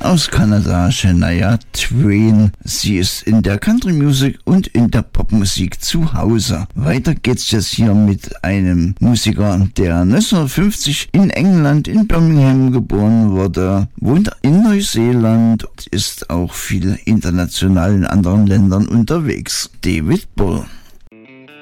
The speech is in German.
aus Kanada Shania Twain. Sie ist in der Country Music und in der Popmusik zu Hause. Weiter geht's jetzt hier mit einem Musiker, der 1950 in England in Birmingham geboren wurde, wohnt in Neuseeland und ist auch viel international in anderen Ländern unterwegs. David Bull.